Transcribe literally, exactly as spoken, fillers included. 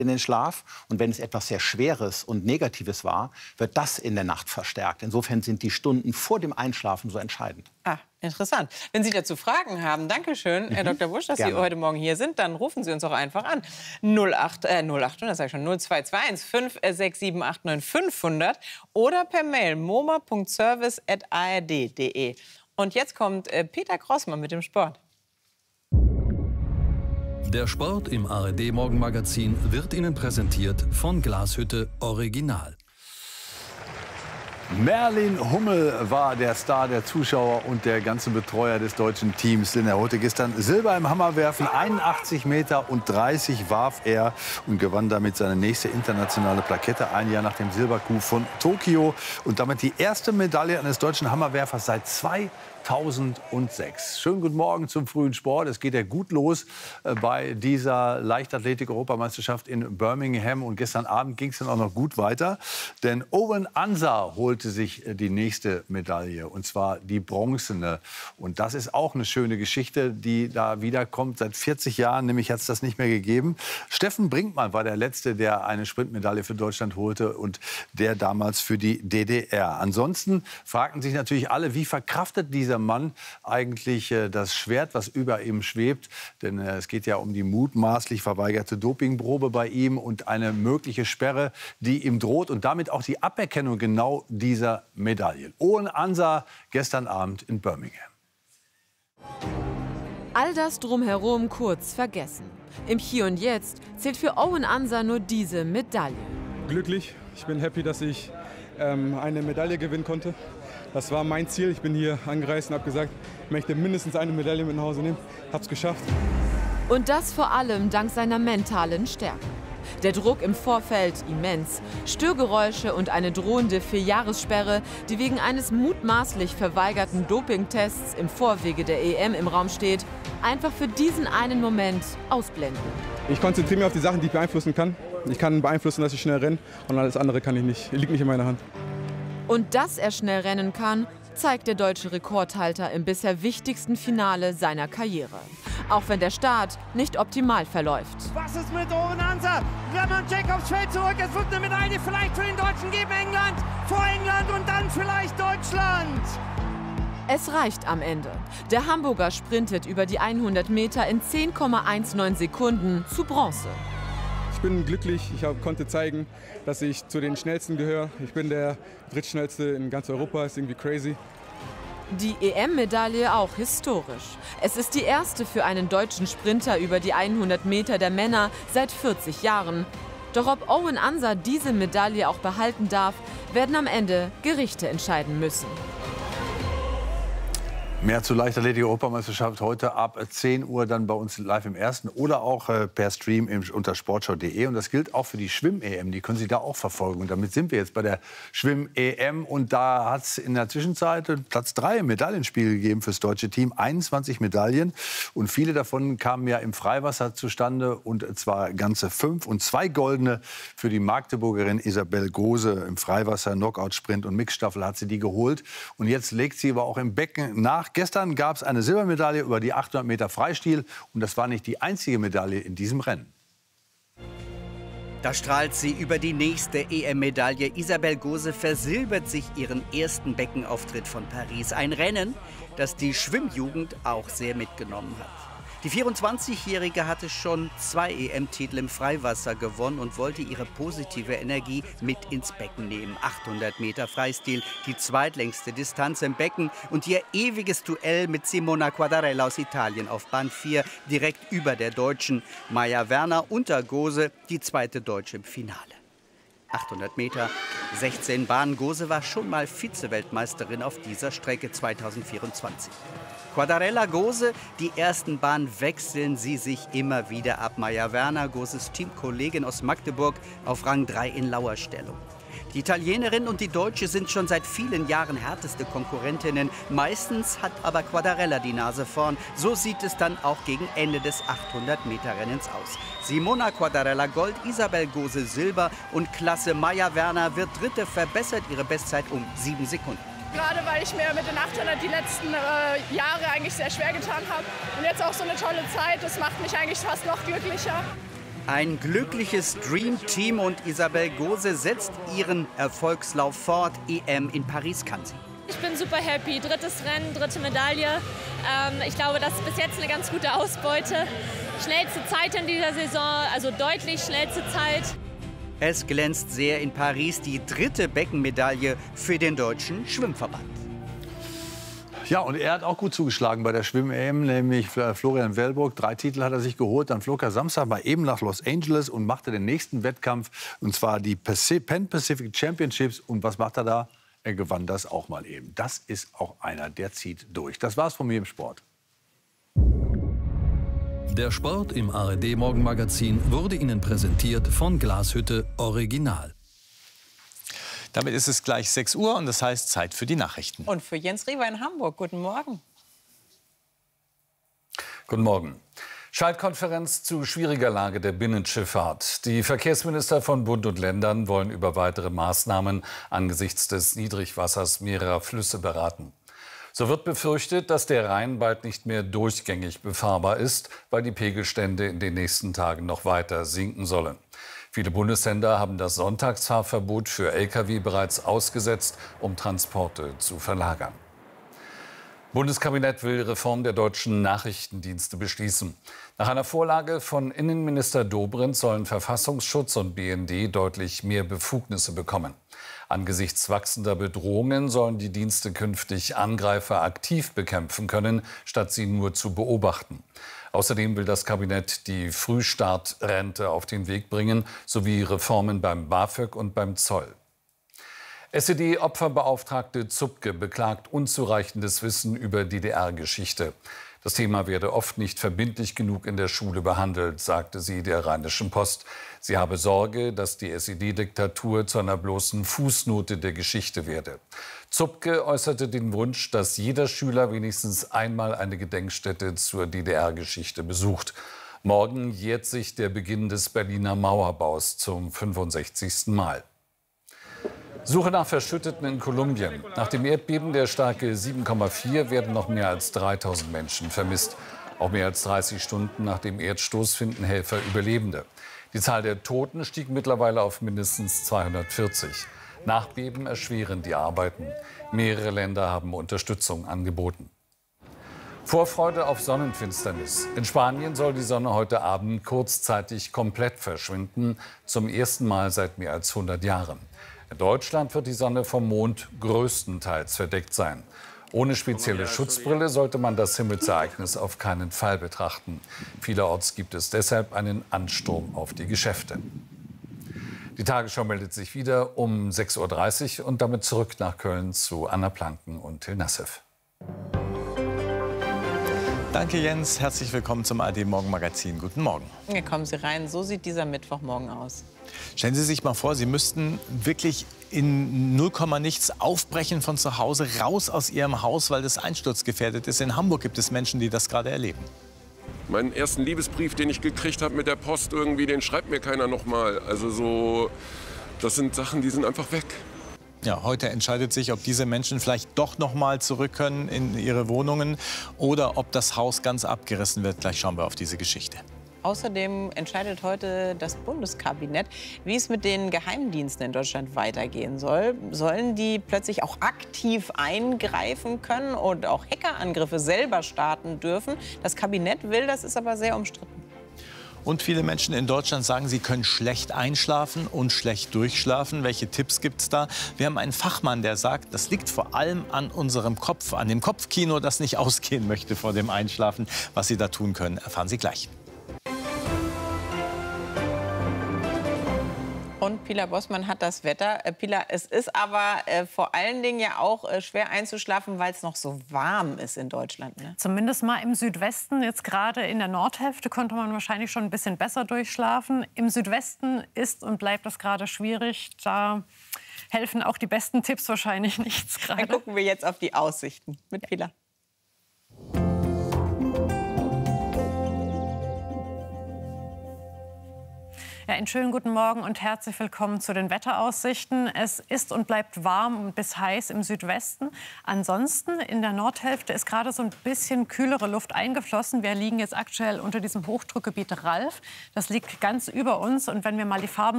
in den Schlaf. Und wenn es etwas sehr Schweres und Negatives war, wird das in der Nacht verstärkt. Insofern sind die Stunden vor dem Einschlafen so entscheidend. Ah, interessant. Wenn Sie dazu Fragen haben, danke schön, mhm. Herr Doktor Busch, dass Gerne. Sie heute Morgen hier sind, dann rufen Sie uns auch einfach an. null acht, äh, null acht hundert, sag ich schon, null zwei zwei eins fünf sechs sieben acht neun fünfhundert oder per Mail moma punkt service at a r d punkt d e. Und jetzt kommt äh, Peter Grossmann mit dem Sport. Der Sport im A R D-Morgenmagazin wird Ihnen präsentiert von Glashütte Original. Merlin Hummel war der Star der Zuschauer und der ganze Betreuer des deutschen Teams. Denn er holte gestern Silber im Hammerwerfen. einundachtzig Meter und dreißig warf er und gewann damit seine nächste internationale Plakette. Ein Jahr nach dem Silbercoup von Tokio. Und damit die erste Medaille eines deutschen Hammerwerfers seit zweitausendsechs. Schönen guten Morgen zum frühen Sport. Es geht ja gut los bei dieser Leichtathletik-Europameisterschaft in Birmingham. Und gestern Abend ging es dann auch noch gut weiter. Denn Owen Ansah holte sich die nächste Medaille, und zwar die bronzene. Und das ist auch eine schöne Geschichte, die da wiederkommt. Seit vierzig Jahren nämlich hat es das nicht mehr gegeben. Steffen Brinkmann war der Letzte, der eine Sprintmedaille für Deutschland holte, und der damals für die D D R. Ansonsten fragten sich natürlich alle, wie verkraftet dieser Mann eigentlich äh, das Schwert, was über ihm schwebt. Denn äh, es geht ja um die mutmaßlich verweigerte Dopingprobe bei ihm und eine mögliche Sperre, die ihm droht, und damit auch die Aberkennung genau dieser Medaillen. Owen Ansah gestern Abend in Birmingham. All das drumherum kurz vergessen. Im Hier und Jetzt zählt für Owen Ansah nur diese Medaille. Glücklich. Ich bin happy, dass ich ähm, eine Medaille gewinnen konnte. Das war mein Ziel. Ich bin hier angereist und habe gesagt, ich möchte mindestens eine Medaille mit nach Hause nehmen. Hab's geschafft. Und das vor allem dank seiner mentalen Stärke. Der Druck im Vorfeld immens. Störgeräusche und eine drohende Vierjahressperre, die wegen eines mutmaßlich verweigerten Dopingtests im Vorwege der E M im Raum steht, einfach für diesen einen Moment ausblenden. Ich konzentriere mich auf die Sachen, die ich beeinflussen kann. Ich kann beeinflussen, dass ich schnell renne, und alles andere kann ich nicht. Liegt nicht in meiner Hand. Und dass er schnell rennen kann, zeigt der deutsche Rekordhalter im bisher wichtigsten Finale seiner Karriere. Auch wenn der Start nicht optimal verläuft. Was ist mit Owen Ansah? Roman Jacobs fällt zurück. Es wird eine Medaille vielleicht für den Deutschen geben. England, vor England und dann vielleicht Deutschland. Es reicht am Ende. Der Hamburger sprintet über die hundert Meter in zehn Komma neunzehn Sekunden zu Bronze. Ich bin glücklich. Ich hab, konnte zeigen, dass ich zu den Schnellsten gehöre. Ich bin der drittschnellste in ganz Europa. Ist irgendwie crazy. Die E M-Medaille auch historisch. Es ist die erste für einen deutschen Sprinter über die hundert Meter der Männer seit vierzig Jahren. Doch ob Owen Ansah diese Medaille auch behalten darf, werden am Ende Gerichte entscheiden müssen. Mehr zur Leichtathletik-Europameisterschaft heute ab zehn Uhr dann bei uns live im Ersten oder auch äh, per Stream im, unter sportschau punkt de. Und das gilt auch für die Schwimm-E M. Die können Sie da auch verfolgen. Und damit sind wir jetzt bei der Schwimm-E M. Und da hat es in der Zwischenzeit Platz drei im Medaillenspiel gegeben fürs deutsche Team. einundzwanzig Medaillen. Und viele davon kamen ja im Freiwasser zustande. Und zwar ganze fünf. Und zwei goldene für die Magdeburgerin Isabel Gose im Freiwasser, Knockout-Sprint und Mixstaffel hat sie die geholt. Und jetzt legt sie aber auch im Becken nach. Gestern gab es eine Silbermedaille über die achthundert Meter Freistil. Und das war nicht die einzige Medaille in diesem Rennen. Da strahlt sie über die nächste E M-Medaille. Isabel Gose versilbert sich ihren ersten Beckenauftritt von Paris. Ein Rennen, das die Schwimmjugend auch sehr mitgenommen hat. Die vierundzwanzigjährige hatte schon zwei E M-Titel im Freiwasser gewonnen und wollte ihre positive Energie mit ins Becken nehmen. achthundert Meter Freistil, die zweitlängste Distanz im Becken, und ihr ewiges Duell mit Simona Quadarella aus Italien auf Bahn vier, direkt über der Deutschen. Maja Werner unter Gose, die zweite Deutsche im Finale. achthundert Meter, sechzehn Bahnen. Gose war schon mal Vize-Weltmeisterin auf dieser Strecke zweitausendvierundzwanzig. Quadarella, Gose, die ersten Bahnen wechseln sie sich immer wieder ab. Maja Werner, Goses Teamkollegin aus Magdeburg, auf Rang drei in Lauerstellung. Die Italienerin und die Deutsche sind schon seit vielen Jahren härteste Konkurrentinnen. Meistens hat aber Quadarella die Nase vorn. So sieht es dann auch gegen Ende des achthundert Meter Rennens aus. Simona Quadarella Gold, Isabel Gose Silber und Klasse Maja Werner wird Dritte, verbessert ihre Bestzeit um sieben Sekunden. Gerade weil ich mir mit den achthundert die letzten äh, Jahre eigentlich sehr schwer getan habe. Und jetzt auch so eine tolle Zeit, das macht mich eigentlich fast noch glücklicher. Ein glückliches Dream Team und Isabel Gose setzt ihren Erfolgslauf fort. E M in Paris kann sie. Ich bin super happy. Drittes Rennen, dritte Medaille. Ähm, ich glaube, das ist bis jetzt eine ganz gute Ausbeute. Schnellste Zeit in dieser Saison, also deutlich schnellste Zeit. Es glänzt sehr in Paris, die dritte Beckenmedaille für den deutschen Schwimmverband. Ja, und er hat auch gut zugeschlagen bei der Schwimm-E M, nämlich Florian Wellburg. Drei Titel hat er sich geholt. Dann flog er Samstag mal eben nach Los Angeles und machte den nächsten Wettkampf, und zwar die Pan Pacific Championships. Und was macht er da? Er gewann das auch mal eben. Das ist auch einer, der zieht durch. Das war's von mir im Sport. Der Sport im A R D-Morgenmagazin wurde Ihnen präsentiert von Glashütte Original. Damit ist es gleich sechs Uhr und das heißt Zeit für die Nachrichten. Und für Jens Riewer in Hamburg. Guten Morgen. Guten Morgen. Schaltkonferenz zu schwieriger Lage der Binnenschifffahrt. Die Verkehrsminister von Bund und Ländern wollen über weitere Maßnahmen angesichts des Niedrigwassers mehrerer Flüsse beraten. So wird befürchtet, dass der Rhein bald nicht mehr durchgängig befahrbar ist, weil die Pegelstände in den nächsten Tagen noch weiter sinken sollen. Viele Bundesländer haben das Sonntagsfahrverbot für L K W bereits ausgesetzt, um Transporte zu verlagern. Bundeskabinett will Reform der deutschen Nachrichtendienste beschließen. Nach einer Vorlage von Innenminister Dobrindt sollen Verfassungsschutz und B N D deutlich mehr Befugnisse bekommen. Angesichts wachsender Bedrohungen sollen die Dienste künftig Angreifer aktiv bekämpfen können, statt sie nur zu beobachten. Außerdem will das Kabinett die Frühstartrente auf den Weg bringen, sowie Reformen beim BAföG und beim Zoll. S E D-Opferbeauftragte Zupke beklagt unzureichendes Wissen über D D R-Geschichte. Das Thema werde oft nicht verbindlich genug in der Schule behandelt, sagte sie der Rheinischen Post. Sie habe Sorge, dass die S E D-Diktatur zu einer bloßen Fußnote der Geschichte werde. Zupke äußerte den Wunsch, dass jeder Schüler wenigstens einmal eine Gedenkstätte zur D D R-Geschichte besucht. Morgen jährt sich der Beginn des Berliner Mauerbaus zum fünfundsechzigsten Mal. Suche nach Verschütteten in Kolumbien. Nach dem Erdbeben der Stärke sieben Komma vier werden noch mehr als dreitausend Menschen vermisst. Auch mehr als dreißig Stunden nach dem Erdstoß finden Helfer Überlebende. Die Zahl der Toten stieg mittlerweile auf mindestens zweihundertvierzig. Nachbeben erschweren die Arbeiten. Mehrere Länder haben Unterstützung angeboten. Vorfreude auf Sonnenfinsternis. In Spanien soll die Sonne heute Abend kurzzeitig komplett verschwinden. Zum ersten Mal seit mehr als hundert Jahren. In Deutschland wird die Sonne vom Mond größtenteils verdeckt sein. Ohne spezielle Schutzbrille sollte man das Himmelsereignis auf keinen Fall betrachten. Vielerorts gibt es deshalb einen Ansturm auf die Geschäfte. Die Tagesschau meldet sich wieder um sechs Uhr dreißig und damit zurück nach Köln zu Anna Planken und Till Nassif. Danke, Jens. Herzlich willkommen zum A R D-Morgenmagazin. Guten Morgen. Hier kommen Sie rein. So sieht dieser Mittwochmorgen aus. Stellen Sie sich mal vor, Sie müssten wirklich in null Komma nichts aufbrechen von zu Hause, raus aus Ihrem Haus, weil das einsturzgefährdet ist. In Hamburg gibt es Menschen, die das gerade erleben. Meinen ersten Liebesbrief, den ich gekriegt habe mit der Post irgendwie, den schreibt mir keiner noch mal. Also so, das sind Sachen, die sind einfach weg. Ja, heute entscheidet sich, ob diese Menschen vielleicht doch noch mal zurück können in ihre Wohnungen oder ob das Haus ganz abgerissen wird. Gleich schauen wir auf diese Geschichte. Außerdem entscheidet heute das Bundeskabinett, wie es mit den Geheimdiensten in Deutschland weitergehen soll. Sollen die plötzlich auch aktiv eingreifen können und auch Hackerangriffe selber starten dürfen? Das Kabinett will, das ist aber sehr umstritten. Und viele Menschen in Deutschland sagen, sie können schlecht einschlafen und schlecht durchschlafen. Welche Tipps gibt es da? Wir haben einen Fachmann, der sagt, das liegt vor allem an unserem Kopf, an dem Kopfkino, das nicht ausgehen möchte vor dem Einschlafen. Was Sie da tun können, erfahren Sie gleich. Und Pilar Bossmann hat das Wetter. Äh, Pilar, es ist aber äh, vor allen Dingen ja auch äh, schwer einzuschlafen, weil es noch so warm ist in Deutschland. Ne? Zumindest mal im Südwesten. Jetzt gerade in der Nordhälfte konnte man wahrscheinlich schon ein bisschen besser durchschlafen. Im Südwesten ist und bleibt das gerade schwierig. Da helfen auch die besten Tipps wahrscheinlich nichts gerade. Dann gucken wir jetzt auf die Aussichten mit Pilar. Ja, einen schönen guten Morgen und herzlich willkommen zu den Wetteraussichten. Es ist und bleibt warm und bis heiß im Südwesten. Ansonsten in der Nordhälfte ist gerade so ein bisschen kühlere Luft eingeflossen. Wir liegen jetzt aktuell unter diesem Hochdruckgebiet Ralf. Das liegt ganz über uns. Und wenn wir mal die Farben